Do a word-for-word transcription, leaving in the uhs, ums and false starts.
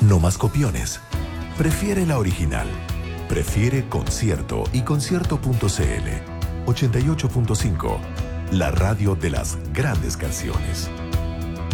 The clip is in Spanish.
No más copiones. Prefiere la original. Prefiere Concierto y concierto punto cl. ochenta y ocho punto cinco. La radio de las grandes canciones.